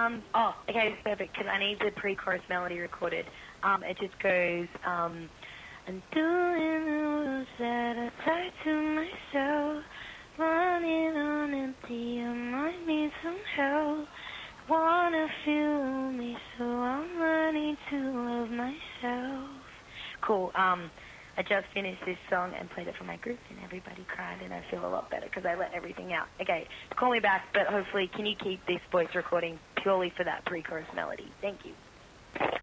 Okay, it's perfect, because I need the pre-chorus melody recorded. It just goes, I'm doing the rules that I tie to myself, running on empty, I might need some help, wanna feel me, so I'm learning to love myself. Cool, I just finished this song and played it for my group, and everybody cried, and I feel a lot better because I let everything out. Okay, call me back, but hopefully can you keep this voice recording purely for that pre-chorus melody? Thank you.